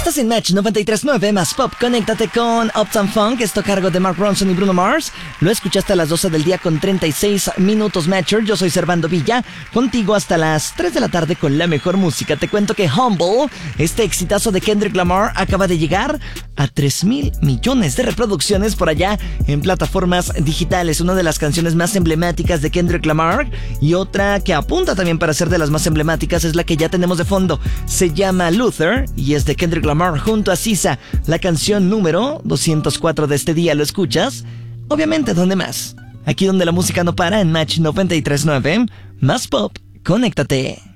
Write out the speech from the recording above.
Estás en Match 93.9 más Pop. Conéctate con Uptown Funk, esto a cargo de Mark Ronson y Bruno Mars. Lo escuchaste a las 12 del día con 36 minutos Matcher. Yo soy Servando Villa, contigo hasta las 3 de la tarde con la mejor música. Te cuento que Humble, este exitazo de Kendrick Lamar, acaba de llegar a 3,000 millones de reproducciones por allá en plataformas digitales. Una de las canciones más emblemáticas de Kendrick Lamar, y otra que apunta también para ser de las más emblemáticas es la que ya tenemos de fondo. Se llama Luther y es de Kendrick Lamar junto a SZA, la canción número 204 de este día. ¿Lo escuchas? Obviamente, ¿dónde más? Aquí donde la música no para, en Match 93.9 más Pop. Conéctate.